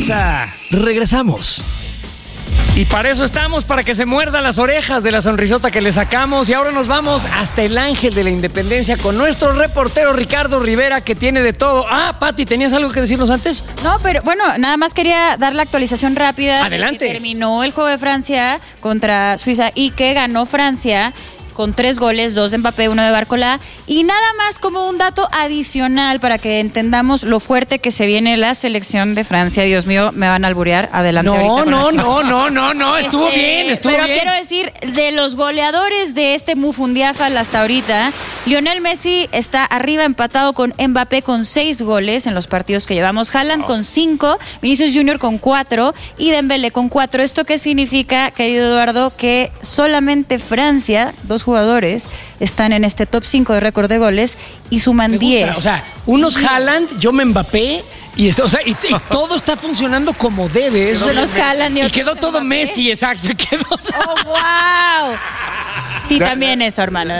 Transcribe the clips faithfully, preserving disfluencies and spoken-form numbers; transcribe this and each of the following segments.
pausa. Regresamos. Y para eso estamos, para que se muerda las orejas de la sonrisota que le sacamos. Y ahora nos vamos hasta el Ángel de la Independencia con nuestro reportero Ricardo Rivera, que tiene de todo. Ah, Pati, ¿tenías algo que decirnos antes? No, pero bueno, nada más quería dar la actualización rápida. Adelante. De que terminó el juego de Francia contra Suiza y que ganó Francia con tres goles, dos de Mbappé, uno de Barcola. Y nada más como un dato adicional para que entendamos lo fuerte que se viene la selección de Francia. Dios mío, me van a alburear. Adelante. No, no, no, no, no, no, estuvo este, bien, estuvo pero bien. Pero quiero decir, de los goleadores de este Mufundiafal hasta ahorita, Lionel Messi está arriba empatado con Mbappé con seis goles en los partidos que llevamos. Haaland oh. con cinco, Vinicius Junior con cuatro y Dembélé con cuatro. ¿Esto qué significa, querido Eduardo? Que solamente Francia, dos jugadores, están en este top cinco de récord de goles y suman diez. O sea, unos Haaland, yo me Mbappé y, está, o sea, y, y todo está funcionando como debe. Eso unos Haaland y, y quedó todo Mbappé. Messi, exacto. Quedó... ¡Oh, wow! Sí, también eso, hermano.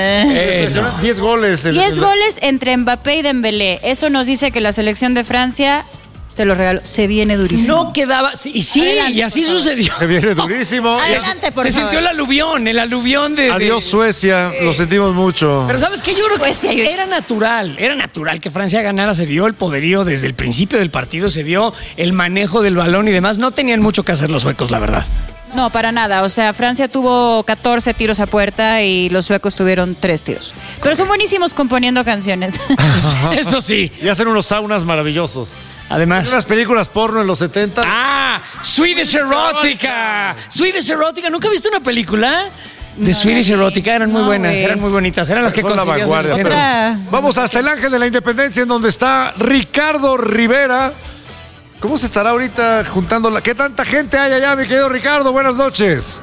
Eh, no. diez goles. El, diez el... goles entre Mbappé y Dembélé. Eso nos dice que la selección de Francia, te lo regalo, se viene durísimo. No quedaba, y sí, adelante, y así sucedió. Se viene durísimo. No. Adelante, por se favor. sintió el aluvión, el aluvión de... Adiós de, Suecia, eh, lo sentimos mucho. Pero ¿sabes qué? Yo creo pues que sí, era natural, era natural que Francia ganara, se vio el poderío desde el principio del partido, se vio el manejo del balón y demás, no tenían mucho que hacer los suecos, la verdad. No, para nada. O sea, Francia tuvo catorce tiros a puerta y los suecos tuvieron tres tiros. Pero son buenísimos componiendo canciones. Eso sí. Y hacen unos saunas maravillosos. Además, unas películas porno en los setenta. Ah, Swedish Erotica. Swedish Erotica. ¿Nunca viste una película? De no, Swedish Erotica, eran muy no, buenas, wey. eran muy bonitas, eran las que conseguías en el centro. Vamos hasta el Ángel de la Independencia, en donde está Ricardo Rivera. ¿Cómo se estará ahorita juntando? La... ¿Qué tanta gente hay allá, mi querido Ricardo? Buenas noches.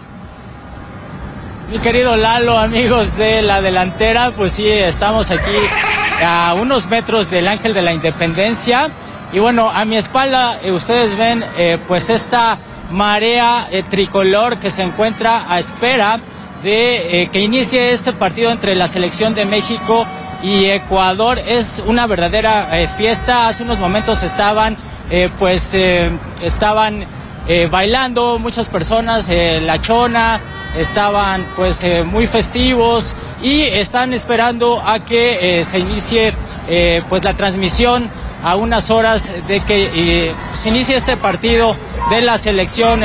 Mi querido Lalo, amigos de la delantera, pues sí, estamos aquí a unos metros del Ángel de la Independencia. Y bueno, a mi espalda eh, ustedes ven eh, pues esta marea eh, tricolor que se encuentra a espera de eh, que inicie este partido entre la selección de México y Ecuador. Es una verdadera eh, fiesta. Hace unos momentos estaban Eh, pues eh, estaban eh, bailando muchas personas, eh, la chona, estaban pues eh, muy festivos y están esperando a que eh, se inicie eh, pues la transmisión a unas horas de que eh, se inicie este partido de la selección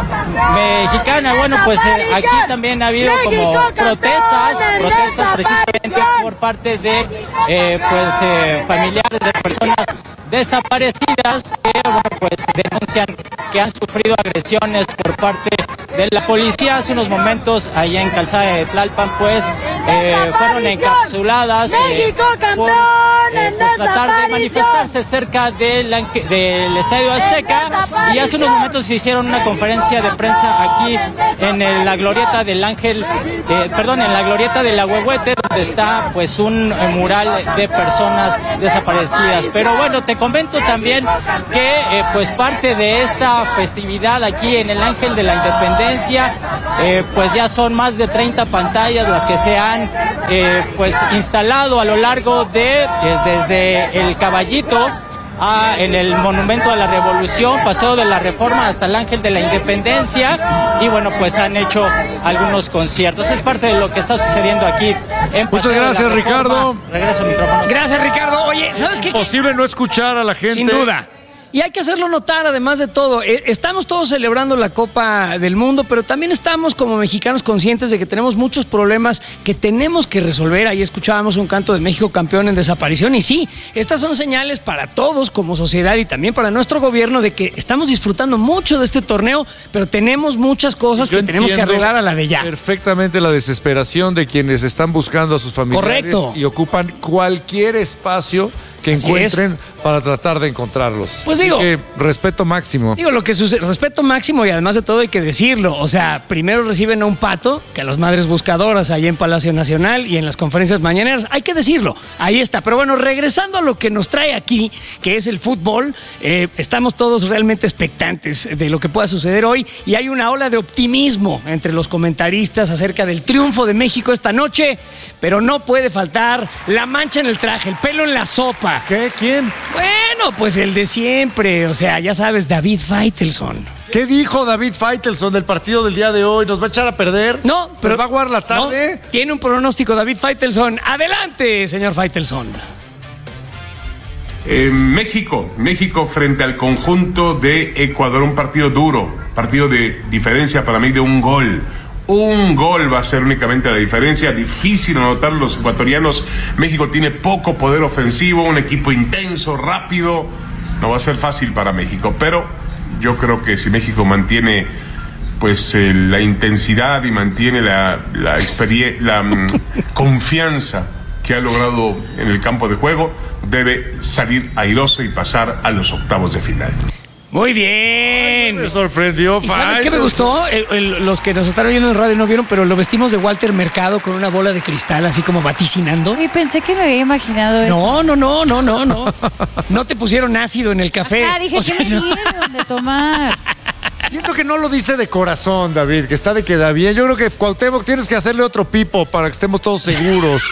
mexicana. Bueno, pues eh, aquí también ha habido como protestas, protestas precisamente por parte de eh, pues eh, familiares de personas desaparecidas que bueno, pues denuncian que han sufrido agresiones por parte de la policía. Hace unos momentos allá en Calzada de Tlalpan pues eh, fueron encapsuladas eh, por eh, pues, tratar de manifestarse cerca del, del Estadio Azteca, y hace unos momentos se hicieron una conferencia de prensa aquí en el, la glorieta del Ángel, eh, perdón, en la glorieta del Ahuehuete, donde está pues un eh, mural de personas desaparecidas. Pero bueno, te comento también que eh, pues parte de esta festividad aquí en el Ángel de la Independencia, eh, pues ya son más de treinta pantallas las que se han eh, pues instalado a lo largo de, desde el Caballito a, en el Monumento a la Revolución, Paseo de la Reforma hasta el Ángel de la Independencia, y bueno, pues han hecho algunos conciertos. Es parte de lo que está sucediendo aquí en Paseo. Muchas gracias, Ricardo. Regreso al micrófono. Gracias, Ricardo. Oye, ¿sabes qué? Es imposible no escuchar a la gente. Sin duda. Y hay que hacerlo notar, además de todo. Estamos todos celebrando la Copa del Mundo, pero también estamos como mexicanos conscientes de que tenemos muchos problemas que tenemos que resolver. Ahí escuchábamos un canto de México campeón en desaparición. Y sí, estas son señales para todos como sociedad y también para nuestro gobierno de que estamos disfrutando mucho de este torneo, pero tenemos muchas cosas Yo que tenemos que arreglar a la de ya. Perfectamente la desesperación de quienes están buscando a sus familiares. Correcto. Y ocupan cualquier espacio que Así encuentren es. para tratar de encontrarlos. Pues Así digo, que respeto máximo. Digo, lo que sucede, respeto máximo, y además de todo hay que decirlo. O sea, primero reciben a un pato, que a las madres buscadoras allá en Palacio Nacional y en las conferencias mañaneras, hay que decirlo, ahí está. Pero bueno, regresando a lo que nos trae aquí, que es el fútbol, eh, estamos todos realmente expectantes de lo que pueda suceder hoy, y hay una ola de optimismo entre los comentaristas acerca del triunfo de México esta noche, pero no puede faltar la mancha en el traje, el pelo en la sopa. ¿Qué? ¿Quién? Bueno, pues el de siempre. O sea, ya sabes, David Faitelson. ¿Qué dijo David Faitelson del partido del día de hoy? ¿Nos va a echar a perder? No, pero... ¿Nos va a jugar la tarde? No, tiene un pronóstico David Faitelson. Adelante, señor Faitelson. Eh, México, México frente al conjunto de Ecuador, un partido duro, partido de diferencia para mí de un gol. Un gol va a ser únicamente la diferencia, difícil anotar los ecuatorianos. México tiene poco poder ofensivo, un equipo intenso, rápido, no va a ser fácil para México, pero yo creo que si México mantiene pues eh, la intensidad y mantiene la, la, experie- la um, confianza que ha logrado en el campo de juego, debe salir airoso y pasar a los octavos de final. Muy bien. Me sorprendió. ¿Y sabes qué me gustó? El, el, los que nos están oyendo en radio no vieron, pero lo vestimos de Walter Mercado con una bola de cristal, así como vaticinando. Y pensé que me había imaginado eso. No, no, no, no, no, no. No te pusieron ácido en el café. Ah, dije O que sea, me no. dieron de tomar. Siento que no lo dice de corazón, David, que está de queda bien. Yo creo que Cuauhtémoc tienes que hacerle otro pipo para que estemos todos seguros.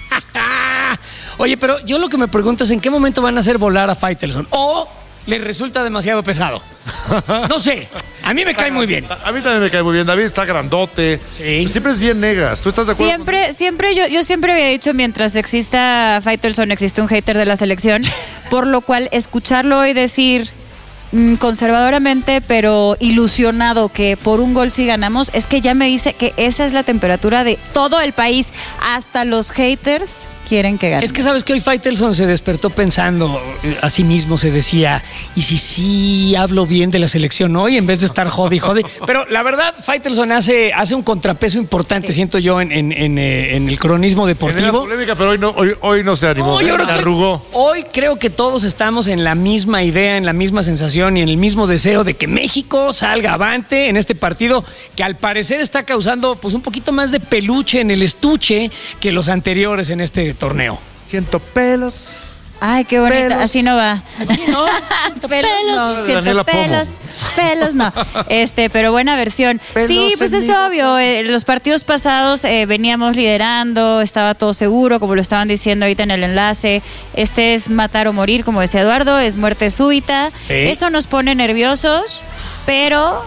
Oye, pero yo lo que me pregunto es en qué momento van a hacer volar a Faitelson. O le resulta demasiado pesado. No sé. A mí me cae muy bien. A mí también me cae muy bien. David está grandote. Sí. Siempre es bien negas. ¿Tú estás de acuerdo? Siempre, siempre, yo, yo siempre había dicho, mientras exista Faitelson, existe un hater de la selección, por lo cual escucharlo hoy decir mm, conservadoramente, pero ilusionado que por un gol sí ganamos, es que ya me dice que esa es la temperatura de todo el país, hasta los haters quieren que gane. Es que sabes que hoy Faitelson se despertó pensando eh, a sí mismo, se decía, ¿y si sí hablo bien de la selección hoy en vez de estar jode y jode? Pero la verdad, Faitelson hace, hace un contrapeso importante, sí. siento yo, en, en, en, eh, en el cronismo deportivo. Genera polémica, pero hoy no, hoy, hoy no se animó. No, yo creo se que arrugó. Hoy creo que todos estamos en la misma idea, en la misma sensación y en el mismo deseo de que México salga avante en este partido que al parecer está causando pues un poquito más de peluche en el estuche que los anteriores en este torneo. Siento pelos. Ay, qué bonita. Pelos. Así no va. Así no. pelos, no. siento Daniela Pomo. pelos, pelos, no. Este, pero buena versión. Pelos sí, pues en es mi obvio. Eh, los partidos pasados eh, veníamos liderando, estaba todo seguro, como lo estaban diciendo ahorita en el enlace. Este es matar o morir, como decía Eduardo, es muerte súbita. ¿Sí? Eso nos pone nerviosos, pero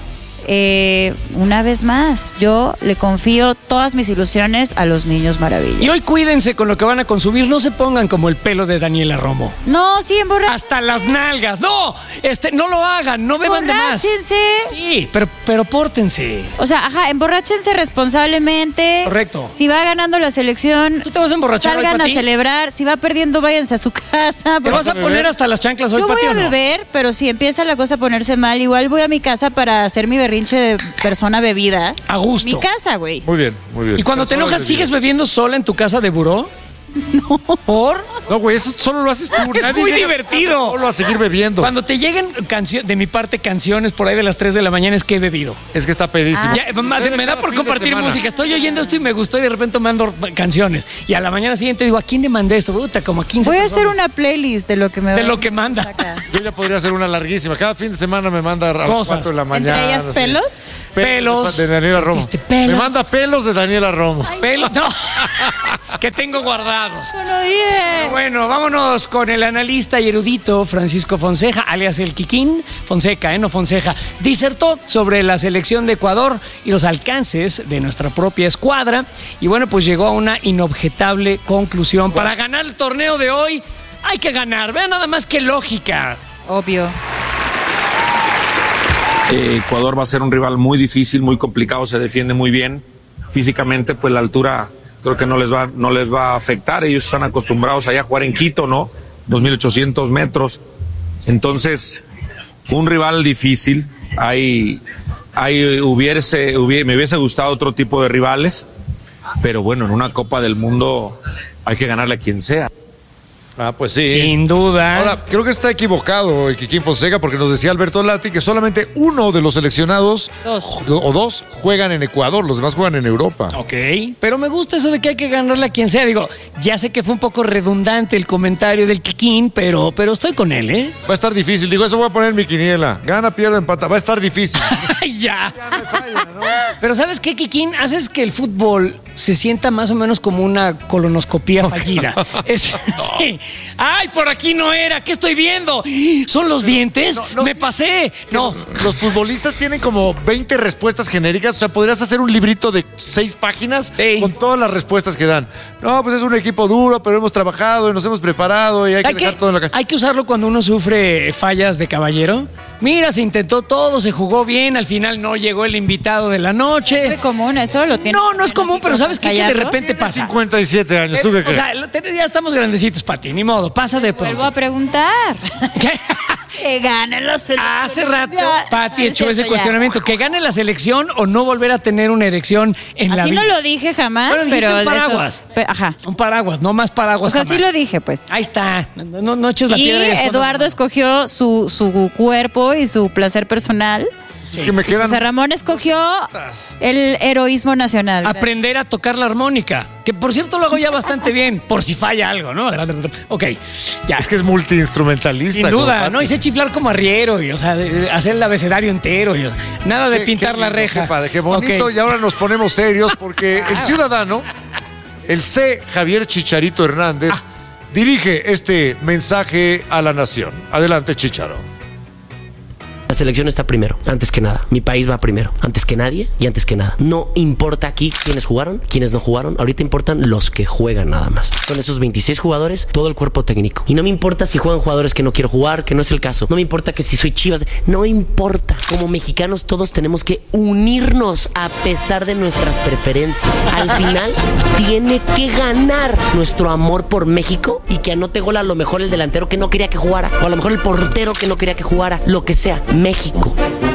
eh, una vez más, yo le confío todas mis ilusiones a los niños maravilla. Y hoy cuídense con lo que van a consumir, no se pongan como el pelo de Daniela Romo. No, sí, emborrachense. Hasta las nalgas. No, este, no lo hagan, no beban de más. Emborráchense. Sí, pero, pero pórtense. O sea, ajá, emborráchense responsablemente. Correcto. Si va ganando la selección, ¿Tú te vas a emborrachar hoy, salgan a Pati? celebrar. Si va perdiendo, váyanse a su casa. ¿Te vas a poner hasta las chanclas hoy, Yo voy Pati, a o no? beber, pero si empieza la cosa a ponerse mal, igual voy a mi casa para hacer mi berrinche de persona bebida. A gusto. Mi casa, güey. Muy bien, muy bien. ¿Y cuando te Personas enojas, de sigues vida. bebiendo sola en tu casa de buró? No. ¿Por? No, güey, eso solo lo haces tú. Es Nadie muy llega divertido. Solo a seguir bebiendo. Cuando te lleguen cancio- de mi parte canciones por ahí de las tres de la mañana es que he bebido. Es que está pedísimo. Ya, ma- me da por Fin de compartir semana. música. Estoy oyendo esto y me gustó y de repente mando canciones. Y a la mañana siguiente digo, ¿a quién le mandé esto? Puta, como a quince Voy a hacer personas. una playlist de lo que me De va- lo que manda. acá. Yo ya podría hacer una larguísima. Cada fin de semana me manda a las Cosas. cuatro de la mañana. Entre ellas así. pelos. Pelos. De Daniela Romo. ¿Sentiste pelos? Me manda pelos de Daniela Romo. Pelos, no. Que tengo guardados. Bueno, bien. Bueno, vámonos con el analista y erudito Francisco Fonseca, alias el Kikín, Fonseca, ¿eh? No Fonseca. Disertó sobre la selección de Ecuador y los alcances de nuestra propia escuadra. Y bueno, pues llegó a una inobjetable conclusión. Para ganar el torneo de hoy, hay que ganar. Vean nada más qué lógica. Obvio. Eh, Ecuador va a ser un rival muy difícil, muy complicado, se defiende muy bien. Físicamente, pues la altura creo que no les va, no les va a afectar. Ellos están acostumbrados allá a jugar en Quito, ¿no? dos mil ochocientos metros. Entonces, fue un rival difícil. Hay, hay, hubiese, hubiese, me hubiese gustado otro tipo de rivales, pero bueno, en una Copa del Mundo hay que ganarle a quien sea. Ah, pues sí. Sin duda. Ahora, creo que está equivocado el Kikín Fonseca porque nos decía Alberto Lati que solamente uno de los seleccionados Dos. o dos juegan en Ecuador, los demás juegan en Europa. Ok, pero me gusta eso de que hay que ganarle a quien sea. Digo, ya sé que fue un poco redundante el comentario del Kikín, pero, pero estoy con él, ¿eh? Va a estar difícil. Digo, eso voy a poner en mi quiniela. Gana, pierde, empata. Va a estar difícil. ya. Ya me falla, ¿no? Pero ¿sabes qué, Kikín? Haces que el fútbol se sienta más o menos como una colonoscopía fallida. Es, sí. Ay, por aquí no era. ¿Qué estoy viendo? ¿Son los dientes? no, no, Me sí. pasé. No. Los futbolistas tienen como veinte respuestas genéricas. O sea, podrías hacer un librito de seis páginas Sí. con todas las respuestas que dan. No, pues es un equipo duro, pero hemos trabajado y nos hemos preparado y hay que Hay dejar que, todo en la cancha. hay que usarlo cuando uno sufre fallas de caballero. Mira, se intentó todo, se jugó bien, al final no llegó el invitado de la Es noche. muy común eso, lo tiene. No, no es común, pero ¿sabes qué? Que de ensayarlo. repente pasa. cincuenta y siete años, ¿tú qué Eh, o crees? sea, lo- ya estamos grandecitos, Pati, ni modo, pasa de Vuelvo pronto. a preguntar. ¿Qué? Que gane la selección. Hace rato Ya, Pati no es echó ese cierto, ya. cuestionamiento, que gane la selección o no volver a tener una erección en la Así vida. no lo dije jamás, Pero dijiste pero un de eso- paraguas. pe- ajá. Un paraguas, no más O paraguas sea, jamás. sí lo dije, pues. Ahí está, no, no, no eches la Y piedra. escondas la Eduardo mano. escogió su, su cuerpo y su placer personal. Es que me quedan... José Ramón escogió el heroísmo nacional. Aprender a tocar la armónica, que por cierto lo hago ya bastante bien, por si falla algo, ¿no? Ok, ya. Es que es multiinstrumentalista. Sin duda, como ¿no? Y sé chiflar como arriero, y, o sea, de- de hacer el abecedario entero, y, nada de Qué- pintar qué la lindo, reja. Qué padre, qué bonito. Ok. Y ahora nos ponemos serios porque el ciudadano, el C. Javier Chicharito Hernández, Ah. dirige este mensaje a la nación. Adelante, Chicharo. La selección está primero, antes que nada. Mi país va primero, antes que nadie y antes que nada. No importa aquí quiénes jugaron, quiénes no jugaron. Ahorita importan los que juegan nada más. Con esos veintiséis jugadores, todo el cuerpo técnico. Y no me importa si juegan jugadores que no quiero jugar, que no es el caso. No me importa que si soy Chivas. No importa. Como mexicanos todos tenemos que unirnos a pesar de nuestras preferencias. Al final, tiene que ganar nuestro amor por México y que anote gol a lo mejor el delantero que no quería que jugara. O a lo mejor el portero que no quería que jugara. Lo que sea. México.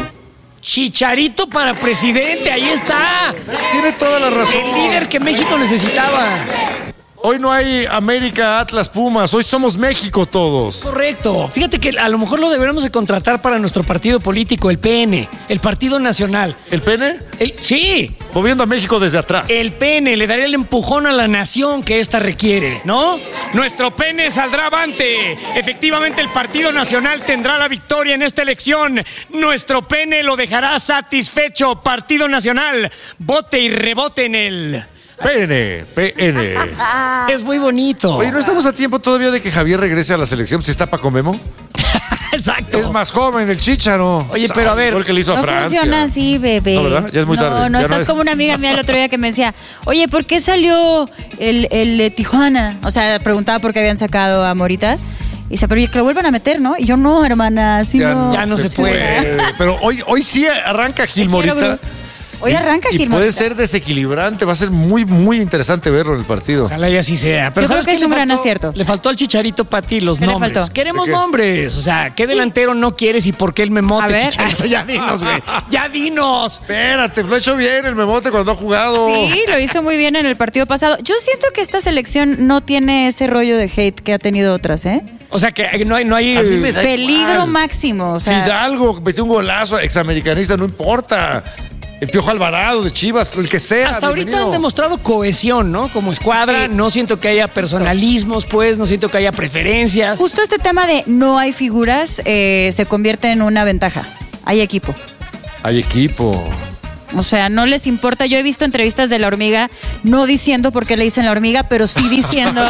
Chicharito para presidente, ahí está. Tiene toda la razón. El líder que México necesitaba. Hoy no hay América, Atlas, Pumas. Hoy somos México todos. Correcto. Fíjate que a lo mejor lo deberíamos de contratar para nuestro partido político, el P N, el Partido Nacional. ¿El pene? El, sí, Moviendo a México desde atrás. el pene le daría el empujón a la nación que esta requiere, ¿no? Nuestro pene saldrá avante. Efectivamente, el Partido Nacional tendrá la victoria en esta elección. Nuestro pene lo dejará satisfecho. Partido Nacional, vote y rebote en él. P N, P N. Es muy bonito. Oye, ¿no estamos a tiempo todavía de que Javier regrese a la selección? Si está Paco Memo. Exacto. Es más joven, el Chícharo. Oye, pero a ver, Igual que le hizo a No Francia. funciona así, bebé. No, ¿verdad? Ya es muy no, tarde. No, Ya no estás es- como una amiga mía el otro día que me decía, oye, ¿por qué salió el, el de Tijuana? O sea, preguntaba por qué habían sacado a Morita. Y dice, pero que lo vuelvan a meter, ¿no? Y yo, no, hermana, así no. ya no se puede. Pero hoy, hoy sí arranca Gil Te quiero, Morita. bro. Hoy arranca Y Gil puede Morita. ser desequilibrante. Va a ser muy, muy interesante verlo en el partido. Ojalá y así sea. Pero Yo creo ¿sabes que qué es le un gran faltó? acierto. Le faltó al Chicharito, Pati, los ¿Qué le nombres. faltó? Queremos ¿De qué? nombres. O sea, ¿qué delantero no quieres y por qué el A memote, ver. Chicharito? Ya dinos, güey. Ya dinos. Espérate, lo ha hecho bien el Memote cuando ha jugado. Sí, lo hizo muy bien en el partido pasado. Yo siento que esta selección no tiene ese rollo de hate que ha tenido otras, ¿eh? O sea, que no hay... No hay A mí me da Peligro igual. máximo. O sea, Fidalgo metió un golazo, examericanista, no importa. El Piojo Alvarado de Chivas, el que sea. Hasta ahorita bienvenido. han demostrado cohesión, ¿no? Como escuadra. Sí. No siento que haya personalismos, pues. No siento que haya preferencias. justo este tema de no hay figuras eh, se convierte en una ventaja. Hay equipo. Hay equipo. O sea, no les importa. Yo he visto entrevistas de La Hormiga, no diciendo por qué le dicen La Hormiga, pero sí diciendo...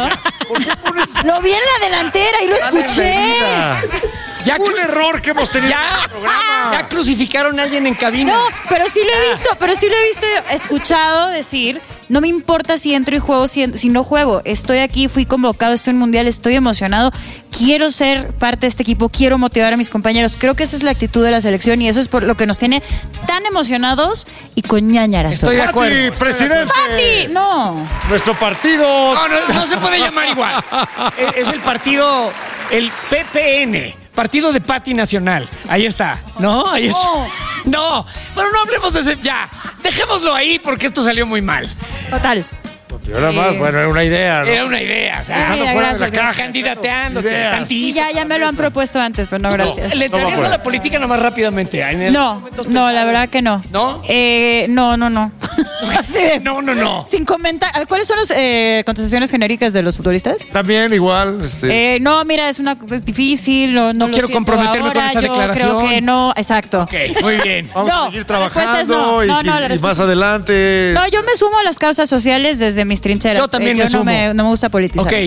Lo vi en la delantera y lo Dale escuché. medida. Ya Un cru- error que hemos tenido Ya, en el programa. ya crucificaron a alguien en cabina. No, pero sí lo he visto, pero sí lo he visto, escuchado decir, no me importa si entro y juego, si, si no juego, estoy aquí, fui convocado, estoy en Mundial, estoy emocionado, quiero ser parte de este equipo, quiero motivar a mis compañeros. Creo que esa es la actitud de la selección y eso es por lo que nos tiene tan emocionados y con ñañaras. Estoy de Pati, acuerdo. presidente. ¡Pati! No. Nuestro partido. No, no, no se puede llamar igual. Es es el partido, el P P N, Partido de Pati Nacional. Ahí está, ¿no? Ahí está. No, pero no hablemos de ese. Ya, dejémoslo ahí porque esto salió muy mal. Total. Y ahora más, bueno, era una idea, ¿no? Era una idea, o sea, Pensando fuera fuera de la de la caja, candidateándote Ideas. tantito. Sí, ya, ya me lo han propuesto antes, pero no, gracias. ¿Le entrarías No, a la política nomás rápidamente? En el No, momentos no, la pensados. verdad que no. ¿No? Eh, no, no, no. Así de- No, no, no. Sin comentar. ¿Cuáles son las eh, contestaciones genéricas de los futbolistas? También igual. Este, Eh, no, mira, es una es difícil. No, no, No lo quiero siento comprometerme con ahora, esta yo declaración. Creo que no, exacto. Ok, muy bien. Vamos no, a seguir la respuesta es trabajando no. y, No, y- no, la y respuesta- más adelante. No, yo me sumo a las causas sociales desde mis trincheras. Yo también Eh, me yo sumo. No me, no me gusta politizar. Ok.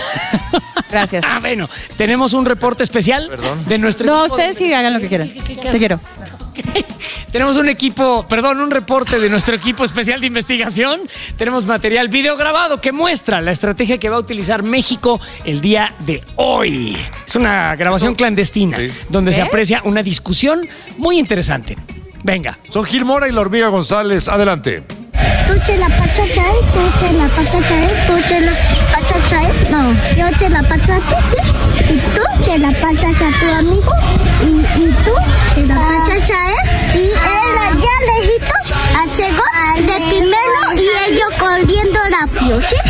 Gracias. Ah, bueno, tenemos un reporte especial de nuestro No, equipo ustedes de- sí hagan lo que quieran. ¿Qué- qué- qué Te haces? quiero. Tenemos un equipo, perdón, un reporte de nuestro equipo especial de investigación. Tenemos material video grabado que muestra la estrategia que va a utilizar México el día de hoy. Es una grabación clandestina Sí. donde se ¿Eh? aprecia una discusión muy interesante. Venga. Son Gil Mora y la hormiga González. Adelante. Tú la pachacha, tú la pachacha, tú la pachacha, no, yo te la pachacha, y tú la pachacha tu amigo, y, y tú la pachacha, y él allá lejitos llegó de primero y ellos corriendo rápido, ¿sí?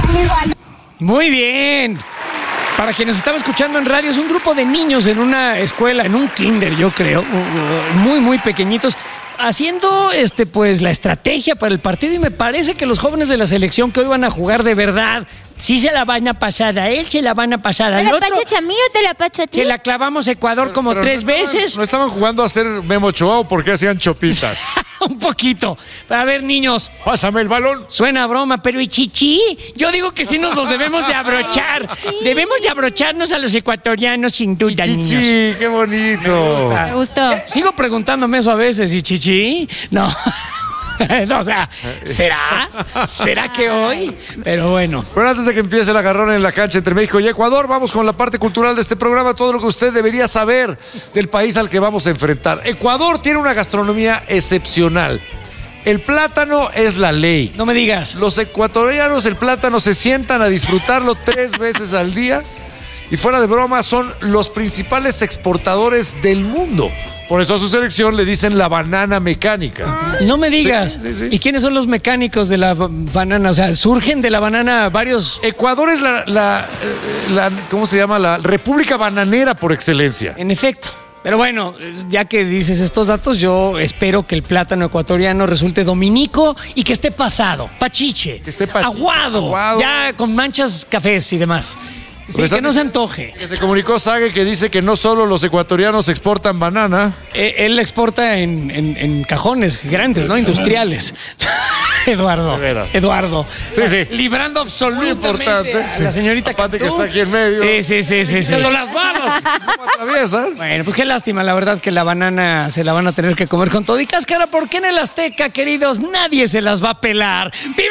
Muy bien. Para quien nos estaba escuchando en radio, es un grupo de niños en una escuela, en un kinder, yo creo, muy, muy pequeñitos, haciendo este, pues, la estrategia para el partido, y me parece que los jóvenes de la selección que hoy van a jugar de verdad, sí se la van a pasar a él, se la van a pasar al ¿Te la otro. pachacha a mí o te la pacho a ti? Se la clavamos a Ecuador como Pero tres no estaban- veces. ¿No estaban jugando a hacer Memo Ochoa o por qué hacían chopitas? Un poquito. Pero a ver, niños, Pásame el balón. suena a broma, pero ¿y chichi? Yo digo que sí nos los debemos de abrochar. Debemos de abrocharnos a los ecuatorianos, sin duda, niños. Chichi, qué bonito. Me gustó. Sigo preguntándome eso a veces, ¿y chichi? No. No, o sea, ¿será? ¿Será que hoy? Pero bueno. Bueno, antes de que empiece el agarrón en la cancha entre México y Ecuador, vamos con la parte cultural de este programa, todo lo que usted debería saber del país al que vamos a enfrentar. Ecuador tiene una gastronomía excepcional. El plátano es la ley. No me digas. Los ecuatorianos el plátano se sientan a disfrutarlo tres veces al día y fuera de broma son los principales exportadores del mundo. Por eso a su selección le dicen la banana mecánica. No me digas. Sí, sí, sí. ¿Y quiénes son los mecánicos de la ba- banana? O sea, surgen de la banana varios. Ecuador es la, la, eh, la- ¿cómo se llama? La república bananera por excelencia. En efecto. Pero bueno, ya que dices estos datos, yo espero que el plátano ecuatoriano resulte dominico y que esté pasado, pachiche, Que esté pachiche, aguado, aguado. ya con manchas cafés y demás. Sí, Pues que no se antes- antoje. Que se comunicó Sague que dice que no solo los ecuatorianos exportan banana. Eh, Él exporta en, en- en cajones grandes, ¿no? Industriales. Eduardo. De veras. Eduardo. Sí, sí. Librando absolutamente importante, a sí. la señorita Aparte que Cantú. está aquí en medio. Sí, sí, sí, sí. sí. Quitando las balas. ¿Cómo atraviesan? Bueno, pues qué lástima, la verdad, que la banana se la van a tener que comer con todo y cáscara, porque en el Azteca, queridos, nadie se las va a pelar. ¡Viva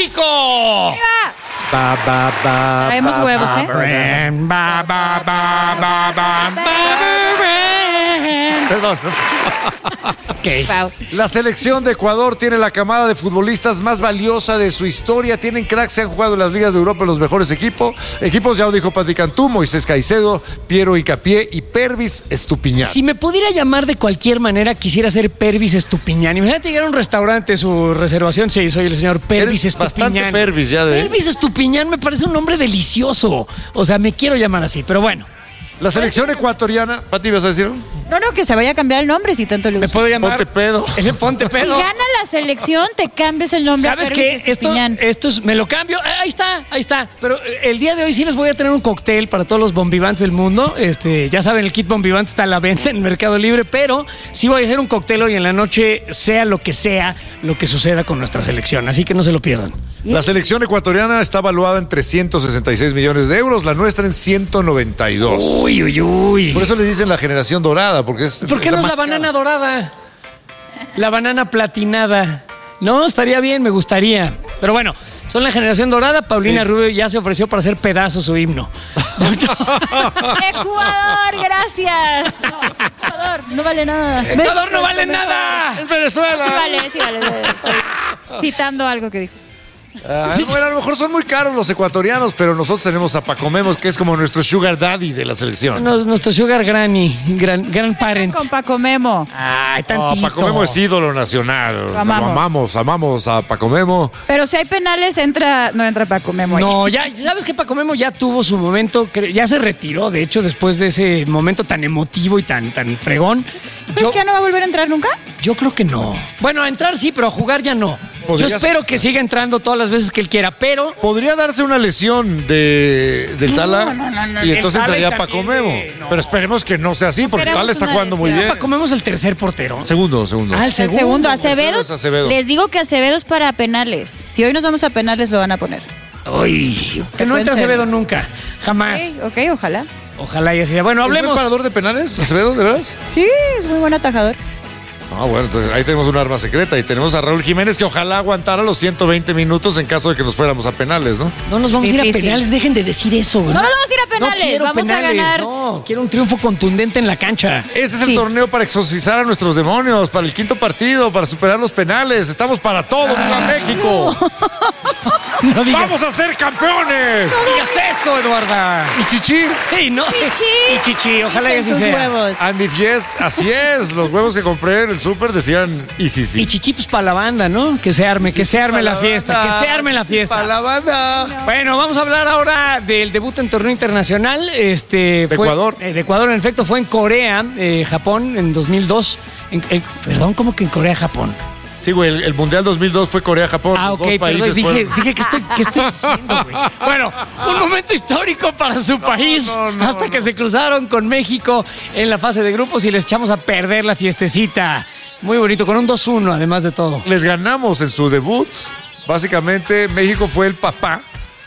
México! Ba, ba, ba, Traemos ba, huevos, ba, ¿eh? ba. Ren, ba, ba, ba, ba, ba, ba, ren. Perdón. Ok. Wow. La selección de Ecuador tiene la camada de futbolistas más valiosa de su historia. Tienen cracks, se han jugado en las ligas de Europa en los mejores equipos. Equipos, ya lo dijo Pati Cantú, Moisés Caicedo, Piero Hincapié y Pervis Estupiñán. Si me pudiera llamar de cualquier manera, quisiera ser Pervis Estupiñán. Imagínate llegar a un restaurante, su reservación, sí, soy el señor Pervis Eres Estupiñán. bastante Pervis ya de- Pervis Estupiñán me parece un nombre delicioso. O sea, me quiero llamar así, pero bueno. La selección ecuatoriana, Pati, ¿vas a decir? No, no, que se vaya a cambiar el nombre si tanto le ¿Me gusta. puedo llamar? Ponte pedo. Ese Ponte Si Pedo. gana la selección, te cambias el nombre ¿Sabes a qué? Pervis Esto, Estupiñán. esto es, me lo cambio. Ah, Ahí está, ahí está. Pero eh, el día de hoy sí les voy a tener un cóctel para todos los bombivantes del mundo. Este, ya saben, el kit bombivante está a la venta en el Mercado Libre, pero sí voy a hacer un cóctel hoy en la noche, sea lo que sea, lo que suceda con nuestra selección. Así que no se lo pierdan. La selección ecuatoriana está valuada en trescientos sesenta y seis millones de euros, la nuestra en ciento noventa y dos. Uy, uy, uy. Por eso le dicen la generación dorada, porque es. ¿Por qué no es la más banana cara. dorada? La banana platinada. No, estaría bien, me gustaría. Pero bueno, son la generación dorada. Paulina Sí. Rubio ya se ofreció para hacer pedazos su himno. Ecuador, gracias. No, es Ecuador, no vale nada. ¡Ecuador no vale nada! ¡Es Venezuela! Sí vale, sí vale. Estoy citando algo que dijo. Ah, bueno, a lo mejor son muy caros los ecuatorianos, pero nosotros tenemos a Paco Memos, que es como nuestro sugar daddy de la selección. Nos- nuestro sugar granny, gran, gran parent. Con Paco Memo. Ay, No, tantito. Paco Memo es ídolo nacional. O sea, amamos. Lo amamos, amamos a Paco Memo. Pero si hay penales, entra, no entra Paco Memo ahí. No, ya, ¿sabes que Paco Memo ya tuvo su momento? cre- Ya se retiró, de hecho, después de ese momento tan emotivo y tan, tan fregón. ¿Crees que ya no va a volver a entrar nunca? Yo creo que no. Bueno, a entrar sí, pero a jugar ya no. Yo Podrías- espero que siga entrando todas las veces que él quiera, pero Podría darse una lesión de, del No, Tala no, no, no, y el entonces Tala y entraría Paco también Memo. de- no. Pero esperemos que no sea así, porque Esperemos Tala está una jugando muy lesión. bien. comemos el tercer portero. Segundo, segundo. Ah, el El segundo. segundo, Acevedo Acevedo, es Acevedo. les digo que Acevedo es para penales. Si hoy nos vamos a penales, lo van a poner. Uy, que no pueden entre ser. Acevedo nunca, jamás. Ok, ok, ojalá. Ojalá y así sea. Bueno, ¿Es buen hablemos. parador de penales, Acevedo, de veras? Sí, es muy buen atajador. Ah, bueno, entonces ahí tenemos un arma secreta y tenemos a Raúl Jiménez que ojalá aguantara los ciento veinte minutos en caso de que nos fuéramos a penales, ¿no? No nos vamos a ir a Difícil. penales, dejen de decir eso. No nos vamos a ir a penales, No quiero vamos a penales, ganar. No, quiero un triunfo contundente en la cancha. Este es el Sí. torneo para exorcizar a nuestros demonios, para el quinto partido, para superar los penales. Estamos para todo, ¡viva México! No digas, ¡Vamos a ser campeones! no digas eso, Eduarda. ¿Y Chichi? Sí, no. Chichi. Y Chichi, ojalá y así Tus sea. huevos. Andy Fies, así es. Los huevos que compré en el súper decían y sí, sí. Y Chichi, pues para la banda, ¿no? Que se arme, que se arme la fiesta, que se arme la fiesta. Para la banda. Bueno, vamos a hablar ahora del debut en torneo internacional. Este, De fue- Ecuador. eh, de Ecuador, en efecto, fue en Corea, eh, Japón, en dos mil dos. En- en- perdón, ¿cómo que en Corea, Japón? Sí, güey, el, el Mundial dos mil dos fue Corea-Japón. Ah, Los ok, dos perdón, países dije, fueron- dije, ¿qué estoy, qué estoy diciendo, güey? Bueno, un momento histórico para su país, no, no, hasta que se cruzaron con México en la fase de grupos y les echamos a perder la fiestecita. Muy bonito, con un dos uno, además de todo. Les ganamos en su debut. Básicamente, México fue el papá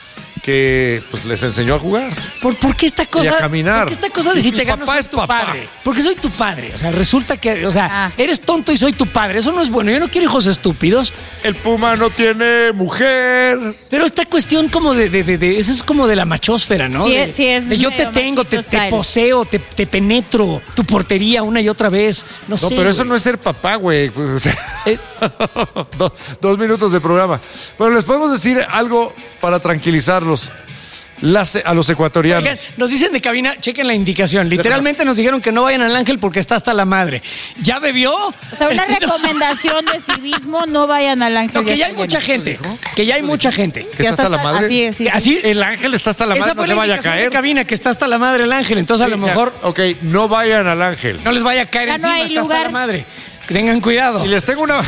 que pues, les enseñó a jugar. ¿Por, por qué esta cosa? Y a caminar. ¿Por qué esta cosa de si Mi te gano papá soy es tu papá. padre? Porque soy tu padre. O sea, resulta que, o sea, Ah. eres tonto y soy tu padre. Eso no es bueno. Yo no quiero hijos estúpidos. El Puma no tiene mujer. Pero esta cuestión como de, de, de, de- eso es como de la machósfera, ¿no? Sí, De- es- sí, es de yo te medio tengo, te, machito te style. poseo, te, te penetro tu portería una y otra vez. No, No, sé. pero eso güey. no es ser papá, güey. Pues, o sea, Eh, dos, dos minutos de programa. Bueno, les podemos decir algo para tranquilizarlos. Las- a los ecuatorianos. Oigan, nos dicen de cabina, chequen la indicación. Literalmente nos dijeron que no vayan al Ángel porque está hasta la madre. ¿Ya bebió? O sea, una Este, no. recomendación de civismo, no vayan al Ángel. No, que ya hay está mucha lleno. gente. Que ya hay mucha gente. ¿Que Ya está hasta la madre? Así, sí, sí. Así, El ángel está hasta la esa madre, no fue se la vaya a indicación de caer. cabina, que está hasta la madre el Ángel. Entonces a lo Sí, ya. mejor Ok, no vayan al ángel. no les vaya a caer Ya no encima, hay está hasta lugar. la madre. Tengan cuidado. Y les tengo una,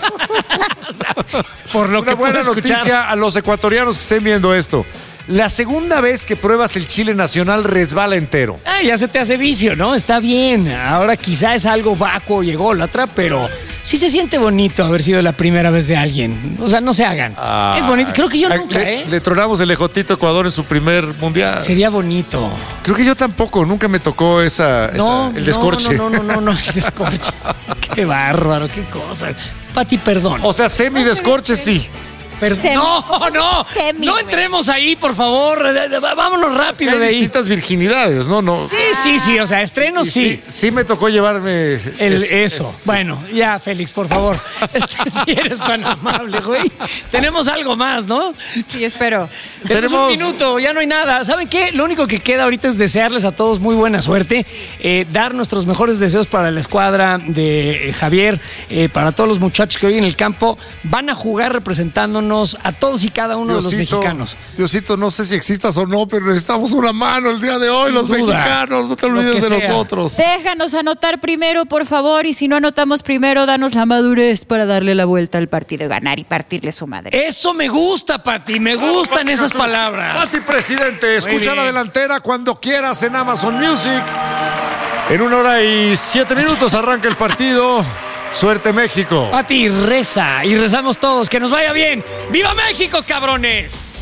Por lo una que buena puedo escuchar. noticia a los ecuatorianos que estén viendo esto. La segunda vez que pruebas el chile nacional resbala entero. Ah, ya se te hace vicio, ¿no? Está bien. Ahora quizá es algo vacuo y ególatra, pero sí se siente bonito haber sido la primera vez de alguien. O sea, no se hagan. Es bonito. Creo que yo Ah, nunca, le, ¿eh? le tronamos el ejotito a Ecuador en su primer mundial. Sería bonito. Creo que yo tampoco, nunca me tocó esa, No, esa- el descorche. No, no, no, no, no, el descorche. Qué bárbaro, qué cosa. Pati, perdón. O sea, semi descorche sí. Perdón. Semi- No, no, Semi, no güey. entremos ahí, por favor. De- de- Vámonos rápido Hay de ahí. distintas virginidades, ¿no? no Sí, sí, sí, o sea, estrenos Y sí. sí. Sí me tocó llevarme El- es- eso. es- Bueno, ya, Félix, por favor. Este, si eres tan amable, güey. Tenemos algo más, ¿no? Sí, espero. Tenemos Tenemos- un minuto, ya no hay nada. ¿Saben qué? Lo único que queda ahorita es desearles a todos muy buena suerte, eh, dar nuestros mejores deseos para la escuadra de eh, Javier, eh, para todos los muchachos que hoy en el campo van a jugar representándonos a todos y cada uno de los mexicanos. Diosito, no sé si existas o no, pero necesitamos una mano el día de hoy, Sin los duda. mexicanos. No te Lo olvides que de sea. nosotros. Déjanos anotar primero, por favor, y si no anotamos primero, danos la madurez para darle la vuelta al partido y ganar y partirle su madre. Eso me gusta, Pati, me gustan esas palabras. Pati, presidente, escucha bien. la delantera cuando quieras en Amazon Music. En una hora y siete minutos arranca el partido. Suerte, México. Pati, reza y rezamos todos. Que nos vaya bien. ¡Viva México, cabrones!